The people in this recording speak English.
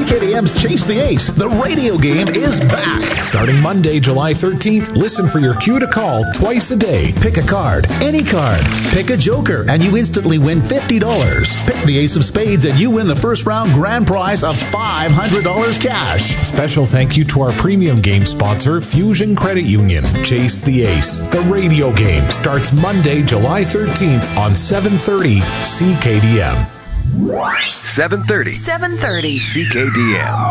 CKDM's Chase the Ace, the radio game, is back. Starting Monday, July 13th, listen for your cue to call twice a day. Pick a card, any card. Pick a joker, and you instantly win $50. Pick the Ace of Spades, and you win the first round grand prize of $500 cash. Special thank you to our premium game sponsor, Fusion Credit Union. Chase the Ace, the radio game, starts Monday, July 13th on 730 CKDM. 730 CKDM.